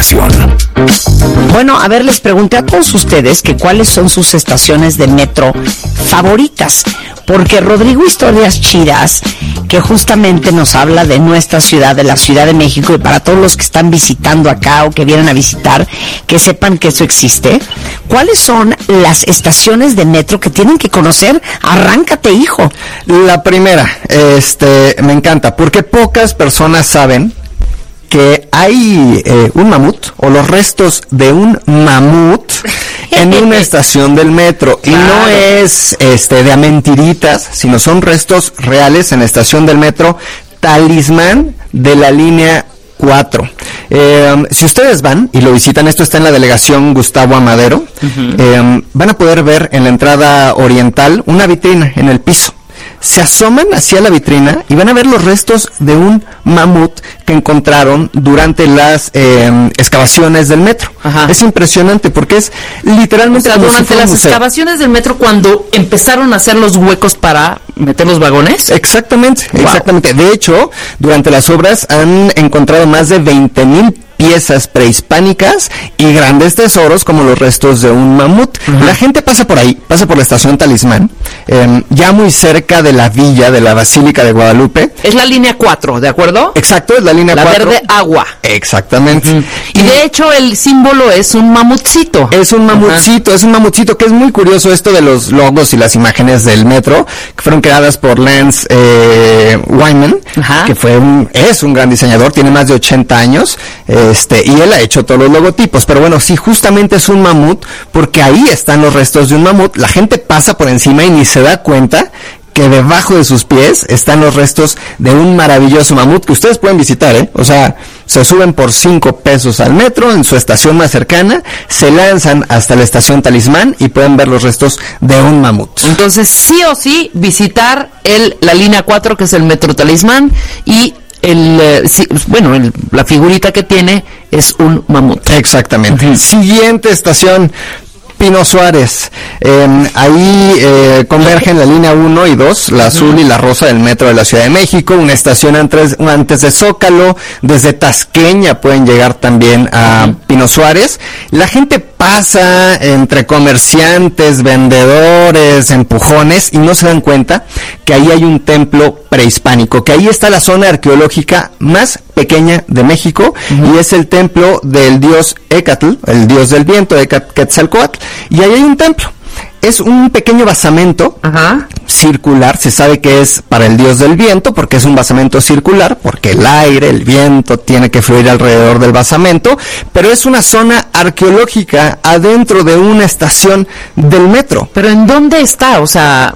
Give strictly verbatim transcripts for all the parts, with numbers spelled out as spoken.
estación. Bueno, a ver, les pregunté a todos ustedes que cuáles son sus estaciones de metro favoritas, porque Rodrigo Historias Chidas, que justamente nos habla de nuestra ciudad, de la Ciudad de México, y para todos los que están visitando acá o que vienen a visitar, que sepan que eso existe. ¿Cuáles son las estaciones de metro que tienen que conocer? Arráncate, hijo. La primera, este, me encanta, porque pocas personas saben que hay eh, un mamut o los restos de un mamut en una estación del metro. Claro. Y no es este de a mentiritas, sino son restos reales en la estación del metro Talismán de la línea cuatro. Eh, si ustedes van y lo visitan, esto está en la delegación Gustavo Amadero, uh-huh. eh, van a poder ver en la entrada oriental una vitrina en el piso. Se asoman hacia la vitrina y van a ver los restos de un mamut que encontraron durante las eh, excavaciones del metro. Ajá. Es impresionante porque es literalmente... O sea, como durante si las museo. excavaciones del metro, cuando empezaron a hacer los huecos para meter los vagones. Exactamente, wow. exactamente. De hecho, durante las obras han encontrado más de veinte mil piezas prehispánicas y grandes tesoros como los restos de un mamut. Uh-huh. La gente pasa por ahí, pasa por la estación Talismán, eh, ya muy cerca de la villa de la Basílica de Guadalupe. Es la línea cuatro, ¿de acuerdo? Exacto, es la línea la cuatro. La verde agua. Exactamente. Uh-huh. Y, y de hecho el símbolo es un mamutcito. Es un mamutcito, uh-huh. es un mamutcito, que es muy curioso esto de los logos y las imágenes del metro, que fueron creadas por Lance eh, Wyman, uh-huh. que fue un, es un gran diseñador, tiene más de ochenta años, eh, Este, y él ha hecho todos los logotipos, pero bueno, sí, justamente es un mamut, porque ahí están los restos de un mamut. La gente pasa por encima y ni se da cuenta que debajo de sus pies están los restos de un maravilloso mamut que ustedes pueden visitar, ¿eh? O sea, se suben por cinco pesos al metro en su estación más cercana, se lanzan hasta la estación Talismán y pueden ver los restos de un mamut. Entonces, sí o sí, visitar el, la línea cuatro, que es el metro Talismán, y el eh, sí, bueno, el, la figurita que tiene es un mamut. Exactamente. Uh-huh. Siguiente estación, Pino Suárez. Eh, ahí eh, convergen la línea uno y dos, la azul uh-huh. y la rosa del metro de la Ciudad de México, una estación antes, antes de Zócalo. Desde Tasqueña pueden llegar también a uh-huh. Pino Suárez. La gente pasa entre comerciantes, vendedores, empujones, y no se dan cuenta que ahí hay un templo prehispánico, que ahí está la zona arqueológica más pequeña de México, uh-huh. y es el templo del dios Écatl, el dios del viento, Quetzalcóatl, y ahí hay un templo. Es un pequeño basamento uh-huh. circular, se sabe que es para el dios del viento, porque es un basamento circular, porque el aire, el viento tiene que fluir alrededor del basamento, pero es una zona arqueológica adentro de una estación del metro. ¿Pero en dónde está? O sea,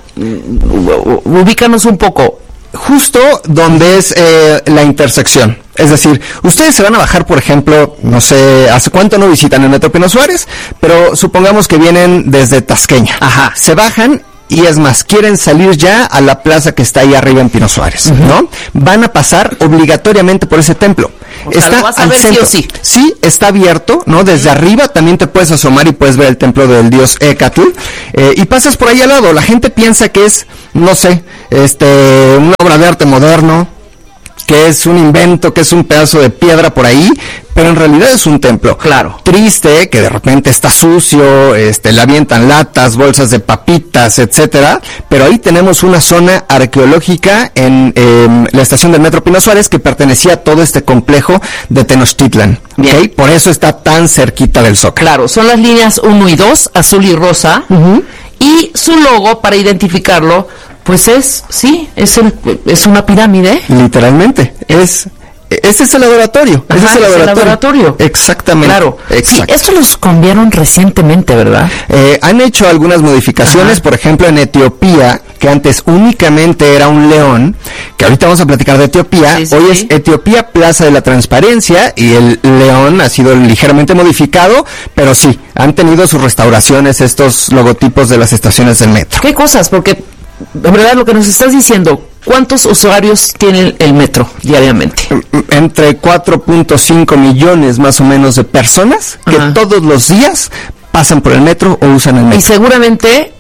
ubícanos un poco. Justo donde es eh, la intersección. Es decir, ustedes se van a bajar, por ejemplo, no sé, ¿hace cuánto no visitan el metro Pino Suárez? Pero supongamos que vienen desde Tasqueña. Ajá. Se bajan y es más, quieren salir ya a la plaza que está ahí arriba en Pino Suárez, uh-huh. ¿no? Van a pasar obligatoriamente por ese templo. O sea, está lo vas a al ver centro. Sí o sí. Sí, está abierto, ¿no? Desde uh-huh. arriba también te puedes asomar y puedes ver el templo del dios Écatl. Eh, y pasas por ahí al lado. La gente piensa que es, no sé, este, una obra de arte moderno, que es un invento, que es un pedazo de piedra por ahí, pero en realidad es un templo. Claro. Triste, que de repente está sucio, este, le avientan latas, bolsas de papitas, etcétera, pero ahí tenemos una zona arqueológica en eh, la estación del metro Pino Suárez que pertenecía a todo este complejo de Tenochtitlan. ¿Okay? Por eso está tan cerquita del Zócalo. Claro, son las líneas uno y dos, azul y rosa, uh-huh. y su logo, para identificarlo, pues es, sí, es, el, es una pirámide. Literalmente, es... Ese es el laboratorio. Ajá, ese es el laboratorio. el laboratorio. Exactamente. Claro. Exacto. Sí, esto los cambiaron recientemente, ¿verdad? Eh, han hecho algunas modificaciones, Ajá. por ejemplo, en Etiopía, que antes únicamente era un león, que ahorita vamos a platicar de Etiopía. Sí, sí, Hoy sí. es Etiopía Plaza de la Transparencia y el león ha sido ligeramente modificado, pero sí, han tenido sus restauraciones estos logotipos de las estaciones del metro. ¿Qué cosas? Porque, en verdad, lo que nos estás diciendo, ¿cuántos usuarios tiene el metro diariamente? Entre cuatro punto cinco millones más o menos de personas que Ajá. todos los días pasan por el metro o usan el metro. Y seguramente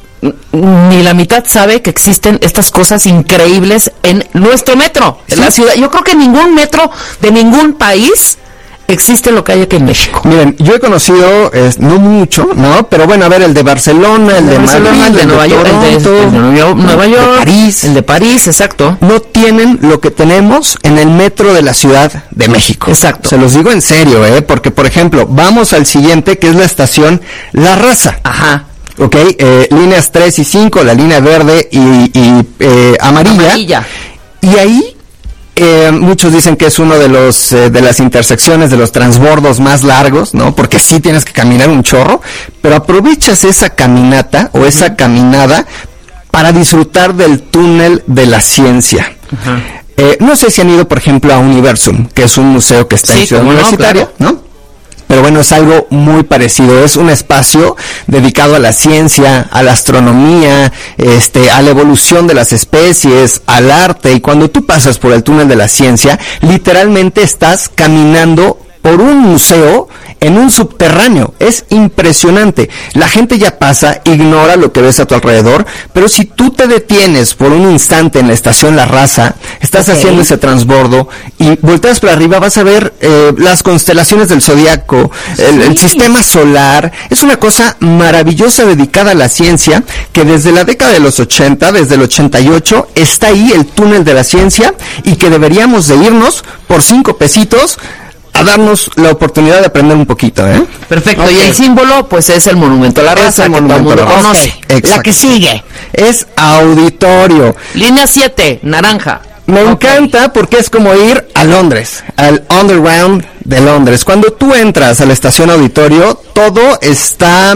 ni la mitad sabe que existen estas cosas increíbles en nuestro metro, en ¿Sí? la ciudad. Yo creo que ningún metro de ningún país existe lo que hay aquí en México? Miren, yo he conocido, eh, no mucho, ¿no? Pero bueno, a ver, el de Barcelona, el, el de, de Barcelona, Madrid, el de Nueva York, el de, el de Nueva York, de París, el de París, exacto. No tienen lo que tenemos en el metro de la Ciudad de México. Exacto. Se los digo en serio, ¿eh? Porque, por ejemplo, vamos al siguiente, que es la estación La Raza. Ajá. Ok, eh, líneas tres y cinco, la línea verde y, y eh, amarilla. Amarilla. Y ahí... Eh, muchos dicen que es uno de los eh, de las intersecciones, de los transbordos más largos, ¿no? Porque sí tienes que caminar un chorro, pero aprovechas esa caminata o esa uh-huh. caminada para disfrutar del túnel de la ciencia. Uh-huh. Eh, no sé si han ido, por ejemplo, a Universum, que es un museo que está sí, en Ciudad Universitaria, no, claro. ¿no? Pero bueno, es algo muy parecido, es un espacio dedicado a la ciencia, a la astronomía, este, a la evolución de las especies, al arte, y cuando tú pasas por el túnel de la ciencia, literalmente estás caminando por un museo en un subterráneo. Es impresionante. La gente ya pasa, ignora lo que ves a tu alrededor, pero si tú te detienes por un instante en la estación La Raza, estás okay. haciendo ese transbordo y volteas para arriba, vas a ver eh, las constelaciones del zodiaco, sí. el, el sistema solar. Es una cosa maravillosa dedicada a la ciencia, que desde la década de los ochenta, desde el ochenta y ocho, está ahí el túnel de la ciencia, y que deberíamos de irnos por cinco pesitos a darnos la oportunidad de aprender un poquito, ¿eh? Perfecto, okay. Y el símbolo, pues, es el Monumento a la Raza, el Monumento a la Raza. Conoce. Okay. La que sigue es Auditorio. Línea siete, naranja. Me okay. encanta porque es como ir a Londres, al Underground de Londres. Cuando tú entras a la estación Auditorio, todo está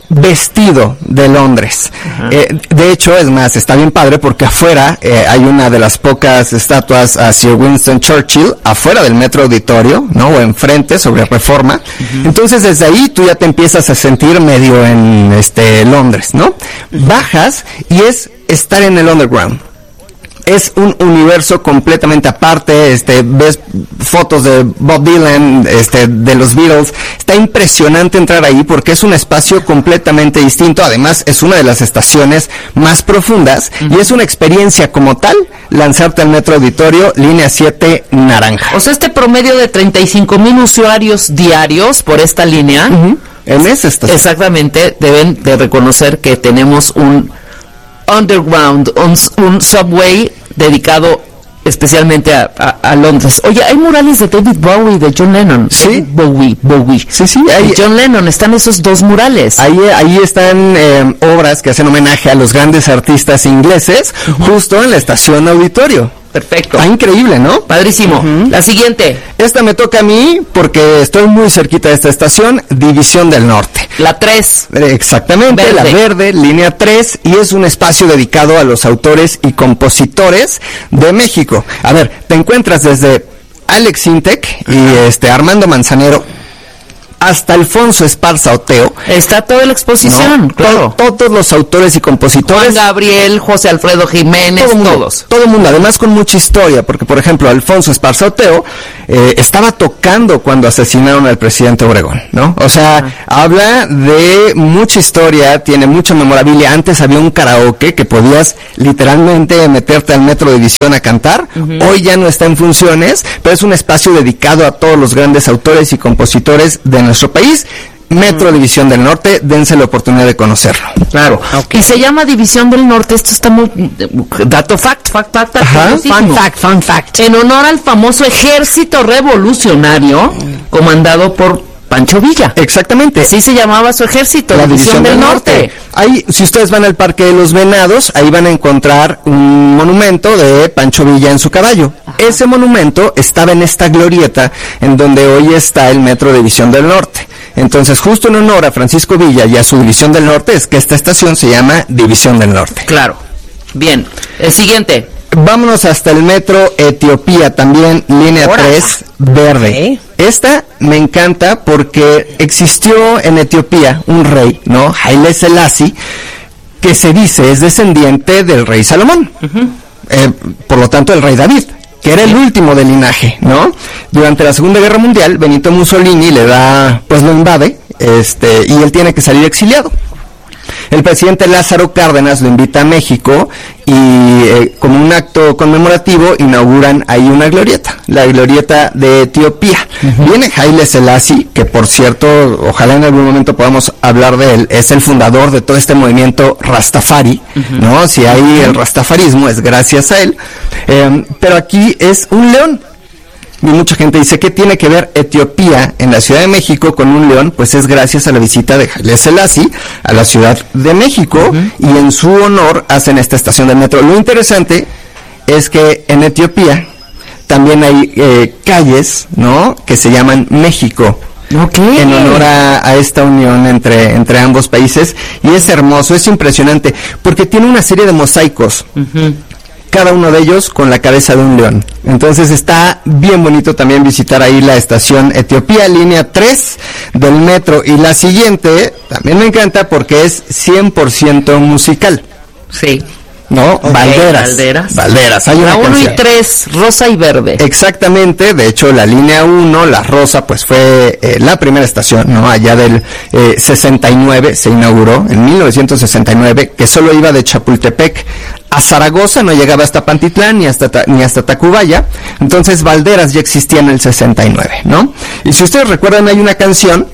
vestido de Londres. Eh, de hecho, es más, está bien padre porque afuera eh, hay una de las pocas estatuas a Sir Winston Churchill, afuera del Metro Auditorio, ¿no? O enfrente, sobre Reforma. Uh-huh. Entonces, desde ahí tú ya te empiezas a sentir medio en este Londres, ¿no? Uh-huh. Bajas y es estar en el Underground. Es un universo completamente aparte, este, ves fotos de Bob Dylan, este, de los Beatles. Está impresionante entrar ahí porque es un espacio completamente distinto. Además, es una de las estaciones más profundas, uh-huh. y es una experiencia como tal lanzarte al Metro Auditorio, línea siete, naranja. O sea, este promedio de treinta y cinco mil usuarios diarios por esta línea, uh-huh. en esa estación. Exactamente, deben de reconocer que tenemos un underground, un, un subway dedicado especialmente a, a, a Londres. Oye, hay murales de David Bowie, de John Lennon. Sí. Bowie, Bowie. Sí, sí. Hay, John Lennon, están esos dos murales. Ahí, ahí están eh, obras que hacen homenaje a los grandes artistas ingleses, uh-huh. justo en la estación Auditorio. Perfecto. Está increíble, ¿no? Padrísimo. Uh-huh. La siguiente. Esta me toca a mí porque estoy muy cerquita de esta estación, División del Norte. La tres. Exactamente, verde. La verde, línea tres, y es un espacio dedicado a los autores y compositores de México. A ver, te encuentras desde Alex Intec y uh-huh. este Armando Manzanero hasta Alfonso Esparza Oteo. Está toda la exposición, ¿no? claro. To- todos los autores y compositores. Juan Gabriel, José Alfredo Jiménez, todo mundo, todos. Todo el mundo, además con mucha historia, porque por ejemplo Alfonso Esparza Oteo eh, estaba tocando cuando asesinaron al presidente Obregón, ¿no? O sea, ah. habla de mucha historia, tiene mucha memorabilia. Antes había un karaoke que podías literalmente meterte al Metro División a cantar. Uh-huh. Hoy ya no está en funciones, pero es un espacio dedicado a todos los grandes autores y compositores de nuestro país. Metro mm. División del Norte, dense la oportunidad de conocerlo. Claro. Okay. Y se llama División del Norte, esto está muy... Dato fact, fact, fact, fact. Fun fact, fun fact. En honor al famoso ejército revolucionario mm. comandado por Pancho Villa. Exactamente. Así se llamaba su ejército, la División, División del, del Norte. Norte. Ahí, si ustedes van al Parque de los Venados, ahí van a encontrar un monumento de Pancho Villa en su caballo. Ajá. Ese monumento estaba en esta glorieta en donde hoy está el Metro División del Norte. Entonces, justo en honor a Francisco Villa y a su División del Norte, es que esta estación se llama División del Norte. Claro. Bien. El siguiente. Vámonos hasta el Metro Etiopía, también línea Ahora. tres, verde. Okay. Esta me encanta porque existió en Etiopía un rey, ¿no? Haile Selassie, que se dice es descendiente del rey Salomón. Uh-huh. Eh, por lo tanto, el rey David, que era el último del linaje, ¿no? Durante la Segunda Guerra Mundial, Benito Mussolini le da, pues lo invade, este, y él tiene que salir exiliado. el presidente Lázaro Cárdenas lo invita a México y eh, como un acto conmemorativo inauguran ahí una glorieta, la glorieta de Etiopía. Uh-huh. Viene Haile Selassie, que por cierto, ojalá en algún momento podamos hablar de él, es el fundador de todo este movimiento Rastafari, uh-huh. ¿no? Si hay el rastafarismo es gracias a él, eh, pero aquí es un león. Y mucha gente dice, ¿qué tiene que ver Etiopía en la Ciudad de México con un león? Pues es gracias a la visita de Haile Selassie a la Ciudad de México, uh-huh. y en su honor hacen esta estación del metro. Lo interesante es que en Etiopía también hay eh, calles, ¿no?, que se llaman México. Okay. En honor a, a esta unión entre, entre ambos países, y es hermoso, es impresionante, porque tiene una serie de mosaicos. Uh-huh. Cada uno de ellos con la cabeza de un león. Entonces está bien bonito también visitar ahí la estación Etiopía, línea tres del metro. Y la siguiente también me encanta porque es cien por ciento musical. Sí. ¿No? Okay. Valderas. Valderas. Valderas. Hay una la uno y tres, rosa y verde. Exactamente. De hecho, la línea uno, la rosa, pues fue eh, la primera estación, ¿no? Allá del eh, sesenta y nueve se inauguró, en mil novecientos sesenta y nueve, que solo iba de Chapultepec a Zaragoza, no llegaba hasta Pantitlán ni hasta ni hasta Tacubaya. Entonces Valderas ya existía en el sesenta y nueve, ¿no? Y si ustedes recuerdan, hay una canción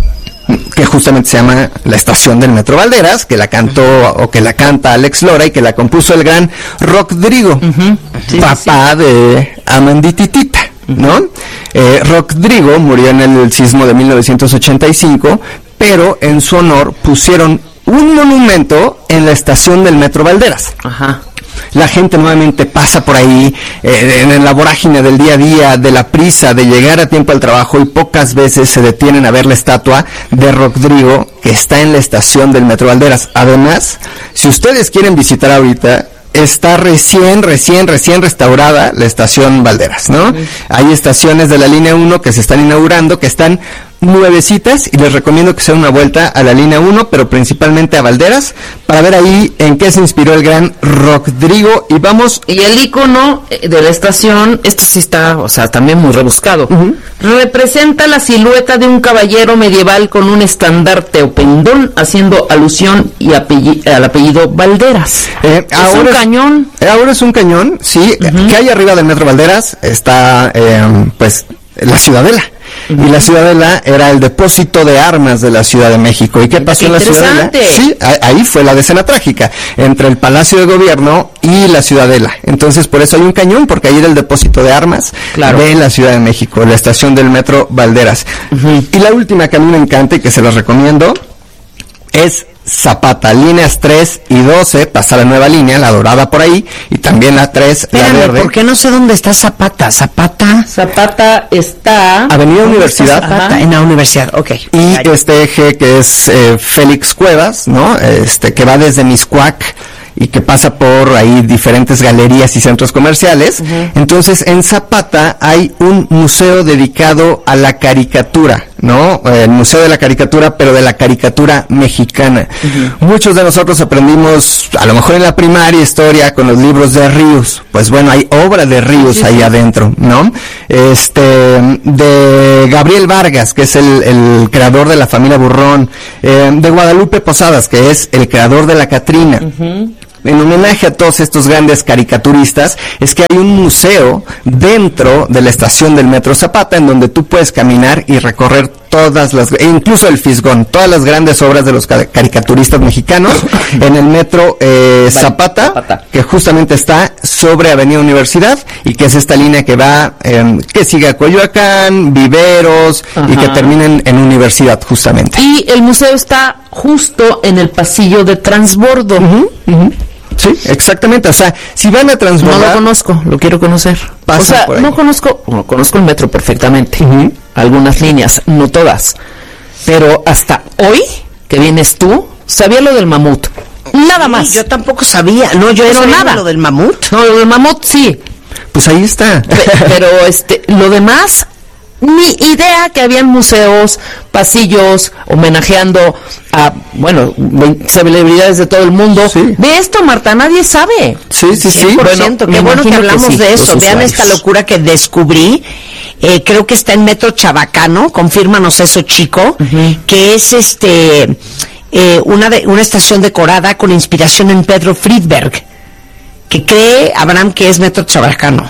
que justamente se llama La Estación del Metro Valderas, que la cantó o que la canta Alex Lora y que la compuso el gran Rodrigo, uh-huh. sí, papá sí. de Amandititita, ¿no? Uh-huh. eh, Rodrigo murió en el sismo de mil novecientos ochenta y cinco, pero en su honor pusieron un monumento en la estación del Metro Valderas. Ajá. La gente nuevamente pasa por ahí, eh, en la vorágine del día a día, de la prisa de llegar a tiempo al trabajo, y pocas veces se detienen a ver la estatua de Rodrigo que está en la estación del Metro Valderas. Además, si ustedes quieren visitar ahorita, está recién, recién, recién restaurada la estación Valderas, ¿no? Sí. Hay estaciones de la línea uno que se están inaugurando, que están nuevecitas, y les recomiendo que se den una vuelta a la línea uno, pero principalmente a Valderas, para ver ahí en qué se inspiró el gran Rodrigo. Y vamos... Y el icono de la estación, este sí está, o sea, también muy rebuscado, uh-huh. representa la silueta de un caballero medieval con un estandarte o pendón, haciendo alusión y apellido, al apellido Valderas. Eh, es ahora un es, cañón. Ahora es un cañón, sí, uh-huh. que hay arriba del Metro Valderas está, eh, pues, la Ciudadela. Uh-huh. Y la Ciudadela era el depósito de armas de la Ciudad de México. ¿Y qué pasó en la Ciudadela? Sí, ahí fue la decena trágica, entre el Palacio de Gobierno y la Ciudadela. Entonces, por eso hay un cañón, porque ahí era el depósito de armas, claro, de la Ciudad de México, la estación del Metro Valderas. Uh-huh. Y la última que a mí me encanta y que se los recomiendo es Zapata, líneas tres y doce, pasa la nueva línea, la dorada por ahí, y también la tres, Espérame, la verde. ¿por qué no sé dónde está Zapata? Zapata. Zapata está... Avenida Universidad. Zapata, en la universidad, ok. Y Ay. este eje que es eh, Félix Cuevas, ¿no? Este, que va desde Miscuac y que pasa por ahí diferentes galerías y centros comerciales. Uh-huh. Entonces, en Zapata hay un museo dedicado a la caricatura, ¿no? El Museo de la Caricatura, pero de la caricatura mexicana. Uh-huh. Muchos de nosotros aprendimos, a lo mejor en la primaria, historia con los libros de Ríos. Pues bueno, hay obra de Ríos sí, ahí sí. adentro, ¿no? Este, de Gabriel Vargas, que es el, el creador de La Familia Burrón, eh, de Guadalupe Posadas, que es el creador de La Catrina. Uh-huh. En homenaje a todos estos grandes caricaturistas, es que hay un museo dentro de la estación del Metro Zapata, en donde tú puedes caminar y recorrer todas las, e incluso el Fisgón, todas las grandes obras de los caricaturistas mexicanos, en el Metro eh, Zapata, Zapata, que justamente está sobre Avenida Universidad, y que es esta línea que va, eh, que sigue a Coyoacán, Viveros, ajá, y que termina en, en Universidad, justamente. Y el museo está justo en el pasillo de transbordo. Uh-huh, uh-huh. Sí, exactamente, o sea, si van a transbordar... No lo conozco, lo quiero conocer. O sea, no conozco, no conozco el metro perfectamente, uh-huh, algunas líneas, no todas, pero hasta hoy, que vienes tú, sabía lo del mamut, nada más. Sí, yo tampoco sabía, no, yo no nada. Lo del mamut. No, lo del mamut sí. Pues ahí está. Pe- pero este, lo demás... Ni idea que habían museos, pasillos, homenajeando a, bueno, celebridades de todo el mundo. Sí. De esto, Marta, nadie sabe. Sí, sí, sí. Bueno, qué bueno que hablamos que sí, de eso. Vean esta locura que descubrí. Eh, creo que está en Metro Chabacano, confírmanos eso, chico, uh-huh, que es este... eh, una, de, una estación decorada con inspiración en Pedro Friedberg, que cree Abraham que es Metro Chabacano.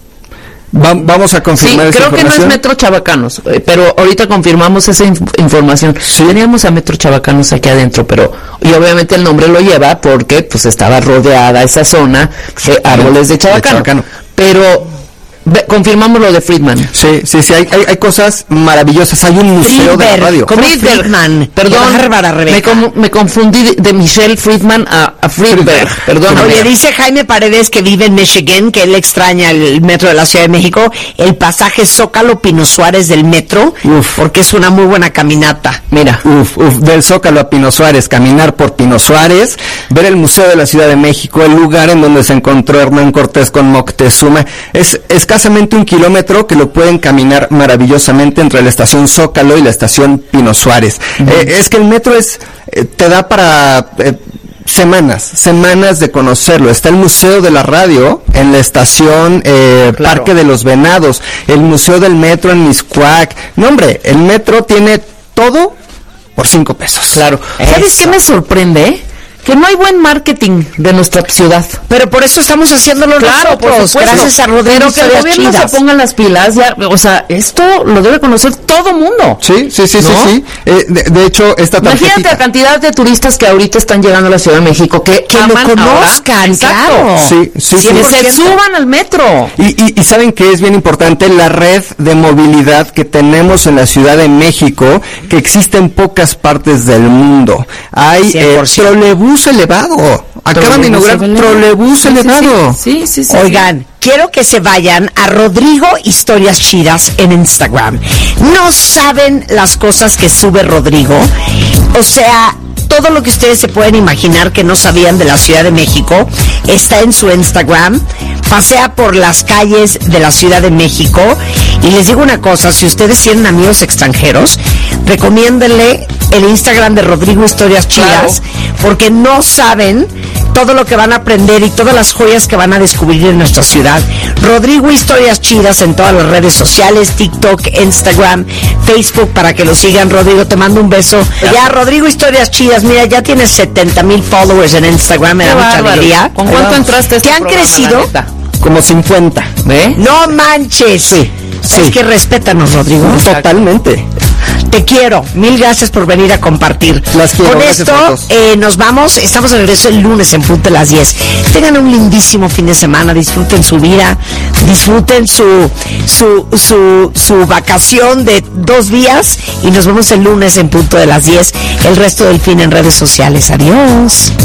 Va, vamos a confirmar sí, esa creo que no es Metro Chabacanos, eh, pero ahorita confirmamos esa inf información. Sí. Teníamos a Metro Chabacanos aquí adentro, pero y obviamente el nombre lo lleva porque pues estaba rodeada esa zona de árboles de Chabacano. De Chabacano. Pero Ve, confirmamos lo de Friedman. Sí, sí, sí, hay, hay, hay cosas maravillosas. Hay un museo Friedberg, de la radio. ¿Cómo Friedberg? Friedman. Perdón, bárbara, me, com me confundí de, de Michelle Friedman a, a Friedberg. Perdón. Oye, dice Jaime Paredes, que vive en Michigan, que él extraña el metro de la Ciudad de México, el pasaje Zócalo Pino Suárez del metro, uf, porque es una muy buena caminata. Mira, uf, uf, del Zócalo a Pino Suárez, caminar por Pino Suárez, ver el Museo de la Ciudad de México, el lugar en donde se encontró Hernán Cortés con Moctezuma. Es, es escasamente un kilómetro que lo pueden caminar maravillosamente entre la estación Zócalo y la estación Pino Suárez. Uh-huh. eh, es que el metro es eh, te da para eh, semanas, semanas de conocerlo. Está el Museo de la Radio en la estación eh, claro. Parque de los Venados, el Museo del Metro en Miscuac. No, hombre, el metro tiene todo por cinco pesos. Claro. ¿Sabes qué me sorprende? Que no hay buen marketing de nuestra ciudad. Pero por eso estamos haciéndolo claro, nosotros, por gracias a Rodrigo. Pero que el gobierno chidas. se ponga las pilas, ya, o sea, esto lo debe conocer todo mundo. Sí, sí, sí, ¿no? sí, sí. Eh, de, de hecho, esta tarjetita... Imagínate la cantidad de turistas que ahorita están llegando a la Ciudad de México, que, que lo conozcan, claro. Sí, sí, sí. Que se suban al metro. Y, y, y saben que es bien importante la red de movilidad que tenemos en la Ciudad de México, que existe en pocas partes del mundo. Hay eh, trolebús elevado. Acaban de inaugurar trolebús sí, elevado. Sí, sí, sí, sí. Oigan, sí. quiero que se vayan a Rodrigo Historias Chidas en Instagram. No saben las cosas que sube Rodrigo. O sea, todo lo que ustedes se pueden imaginar que no sabían de la Ciudad de México está en su Instagram. Pasea por las calles de la Ciudad de México. Y les digo una cosa, si ustedes tienen amigos extranjeros, recomiéndenle el Instagram de Rodrigo Historias Chidas, claro. porque no saben todo lo que van a aprender y todas las joyas que van a descubrir en nuestra ciudad. Rodrigo Historias Chidas en todas las redes sociales, TikTok, Instagram, Facebook, para que lo sigan. Rodrigo, te mando un beso. Ya, ya Rodrigo Historias Chidas, mira, ya tienes setenta mil followers en Instagram, me da mucha alegría. ¿Con cuánto entraste a este ¿Te han programa, crecido? Como cincuenta. ¿Ve? No manches. Sí. Sí. Es que respétanos, Rodrigo. Totalmente. Te quiero. Mil gracias por venir a compartir. Las quiero. Con esto eh, nos vamos. Estamos de regreso el lunes en punto de las diez. Tengan un lindísimo fin de semana. Disfruten su vida. Disfruten su, su, su, su vacación de dos días. Y nos vemos el lunes en punto de las diez. El resto del fin en redes sociales. Adiós.